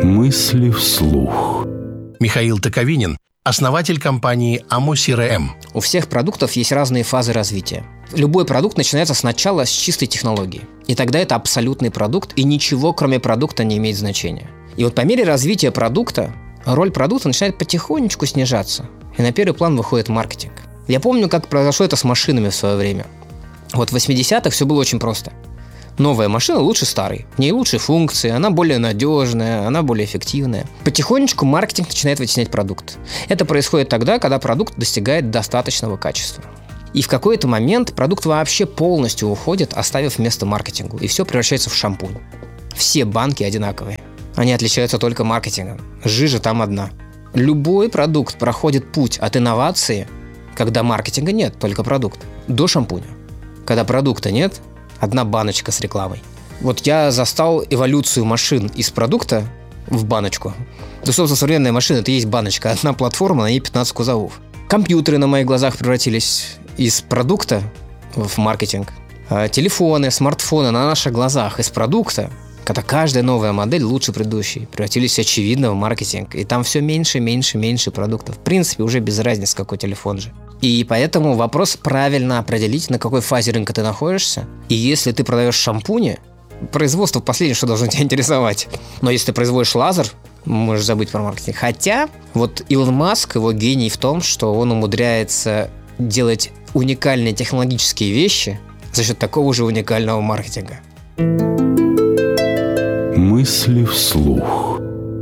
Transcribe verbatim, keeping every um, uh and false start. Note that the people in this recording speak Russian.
Мысли вслух. Михаил Токовинин, основатель компании АМО-СИ-РМ. У всех продуктов есть разные фазы развития. Любой продукт начинается сначала с чистой технологии. И тогда это абсолютный продукт, и ничего, кроме продукта, не имеет значения. И вот по мере развития продукта, роль продукта начинает потихонечку снижаться. И на первый план выходит маркетинг. Я помню, как произошло это с машинами в свое время. Вот в восьмидесятых все было очень просто. Новая машина лучше старой. В ней лучшие функции, она более надежная, она более эффективная. Потихонечку маркетинг начинает вытеснять продукт. Это происходит тогда, когда продукт достигает достаточного качества. И в какой-то момент продукт вообще полностью уходит, оставив место маркетингу. И все превращается в шампунь. Все банки одинаковые. Они отличаются только маркетингом. Жижа там одна. Любой продукт проходит путь от инновации, когда маркетинга нет, только продукт, до шампуня. Когда продукта нет, одна баночка с рекламой. Вот я застал эволюцию машин из продукта в баночку. Да, собственно, современная машина – это и есть баночка. Одна платформа, на ней пятнадцать кузовов. Компьютеры на моих глазах превратились из продукта в маркетинг. А телефоны, смартфоны на наших глазах из продукта, когда каждая новая модель лучше предыдущей, превратились очевидно в маркетинг. И там все меньше, меньше, меньше продуктов. В принципе, уже без разницы, какой телефон же. И поэтому вопрос правильно определить, на какой фазе рынка ты находишься. И если ты продаешь шампуни, производство последнее, что должно тебя интересовать. Но если ты производишь лазер, можешь забыть про маркетинг. Хотя вот Илон Маск, его гений в том, что он умудряется делать уникальные технологические вещи за счет такого же уникального маркетинга. Мысли вслух.